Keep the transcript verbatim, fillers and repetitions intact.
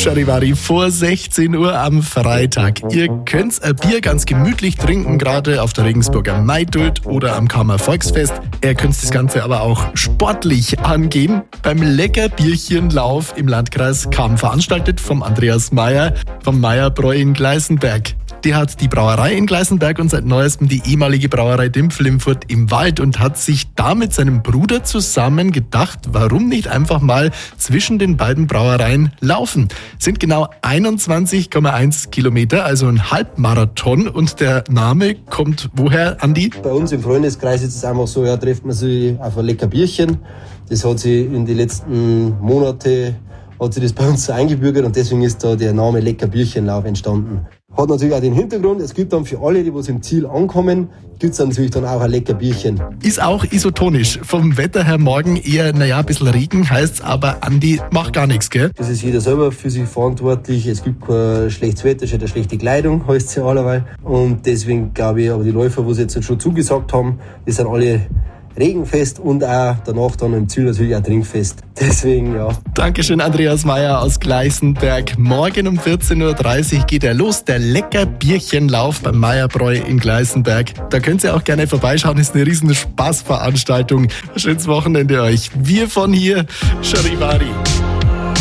Charivari vor sechzehn Uhr am Freitag. Ihr könnt ein Bier ganz gemütlich trinken, gerade auf der Regensburger Maidult oder am Kammer Volksfest. Ihr könnt das Ganze aber auch sportlich angehen. Beim Leckerbierchenlauf im Landkreis Cham, veranstaltet vom Andreas Meyer vom Meyerbräu in Gleißenberg. Der hat die Brauerei in Gleißenberg und seit neuestem die ehemalige Brauerei Dimpflimfurt im Wald und hat sich da mit seinem Bruder zusammen gedacht, warum nicht einfach mal zwischen den beiden Brauereien laufen. Sind genau einundzwanzig Komma eins Kilometer, also ein Halbmarathon, und der Name kommt woher, Andi? Bei uns im Freundeskreis ist es einfach so, ja, trifft man sich auf ein lecker Bierchen. Das hat sich in den letzten Monaten hat sich das bei uns so eingebürgert und deswegen ist da der Name Leckerbierchenlauf entstanden. Hat natürlich auch den Hintergrund, es gibt dann für alle, die was im Ziel ankommen, gibt es dann natürlich dann auch ein Leckerbierchen. Ist auch isotonisch. Vom Wetter her morgen eher, naja, ein bisschen Regen, heißt's, aber Andi macht gar nichts, gell? Das ist jeder selber für sich verantwortlich. Es gibt kein schlechtes Wetter, es ist eine schlechte Kleidung, heißt es ja allerweil. Und deswegen glaube ich, aber die Läufer, die jetzt schon zugesagt haben, die sind alle regenfest und auch danach dann im Ziel natürlich auch trinkfest. Deswegen, ja. Dankeschön, Andreas Meyer aus Gleißenberg. Morgen um vierzehn Uhr dreißig geht er los, der Leckerbierchenlauf beim Meyerbräu in Gleißenberg. Da könnt ihr auch gerne vorbeischauen, ist eine riesen Spaßveranstaltung. Schönes Wochenende euch. Wir von hier, Charivari.